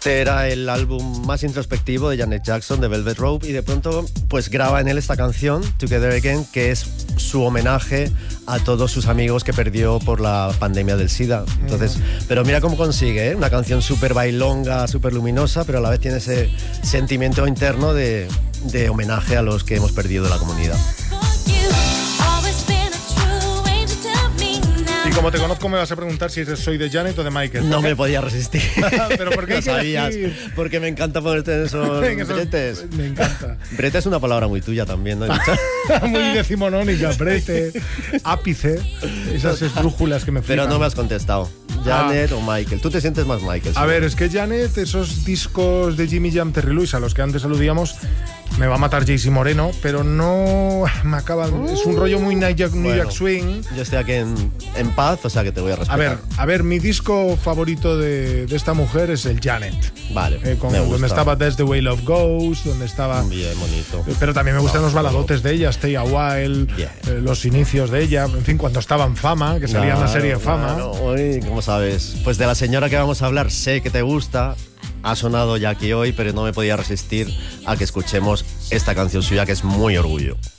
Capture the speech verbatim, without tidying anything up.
Este era el álbum más introspectivo de Janet Jackson, de Velvet Rope, y de pronto pues graba en él esta canción, Together Again, que es su homenaje a todos sus amigos que perdió por la pandemia del SIDA. Entonces, uh-huh. Pero mira cómo consigue, ¿eh? Una canción súper bailonga, súper luminosa, pero a la vez tiene ese sentimiento interno de, de homenaje a los que hemos perdido de la comunidad. Como te conozco, me vas a preguntar si soy de Janet o de Michael. No me podía resistir. ¿Pero por qué? Lo sabías. Porque me encanta ponerte en esos bretes. Me encanta. Brete es una palabra muy tuya también, ¿no? Muy decimonónica. Brete, ápice, esas esdrújulas que me flipan. Pero no me has contestado. Janet ah. o Michael. Tú te sientes más Michael. A ver, es que Janet, esos discos de Jimmy Jam, Terry Lewis, a los que antes aludíamos, me va a matar Jaycee Moreno, pero no me acaba. Uh, es un rollo muy New Jack, New bueno, Jack Swing. Yo estoy aquí en, en paz, o sea que te voy a respetar. A ver, a ver, mi disco favorito de, de esta mujer es el Janet. Vale. Eh, con, me gusta. Donde estaba That's the Way Love Goes, donde estaba. Bien bonito. Pero también me gustan no, los baladotes no. de ella, Stay a While, eh, los inicios de ella, en fin, cuando estaba en Fama, que salía claro, en la serie Fama. Claro. Uy, ¿cómo sabes? Pues de la señora que vamos a hablar, sé que te gusta. Ha sonado ya aquí hoy, pero no me podía resistir a que escuchemos esta canción suya que es muy orgullo.